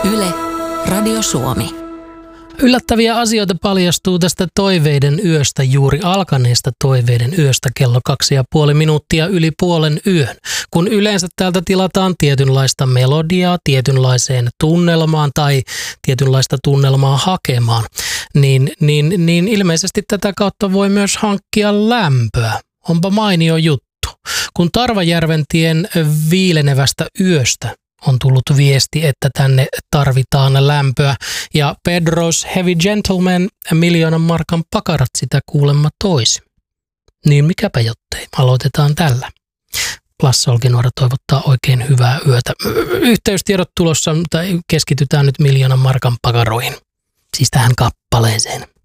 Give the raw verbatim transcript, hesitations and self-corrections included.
Yle, Radio Suomi. Yllättäviä asioita paljastuu tästä toiveiden yöstä, juuri alkaneesta toiveiden yöstä kello kaksi ja puoli minuuttia yli puolen yön. Kun yleensä täältä tilataan tietynlaista melodiaa tietynlaiseen tunnelmaan tai tietynlaista tunnelmaa hakemaan, niin, niin, niin ilmeisesti tätä kautta voi myös hankkia lämpöä. Onpa mainio juttu. Kun Tarvajärventien viilenevästä yöstä on tullut viesti, että tänne tarvitaan lämpöä, ja Pedro's Heavy Gentleman miljoonan markan pakarat sitä kuulemma toisi. Niin mikäpä jottei, aloitetaan tällä. Lasse Olkinuora toivottaa oikein hyvää yötä. Yhteystiedot tulossa, mutta keskitytään nyt miljoonan markan pakaroihin. Siis tähän kappaleeseen.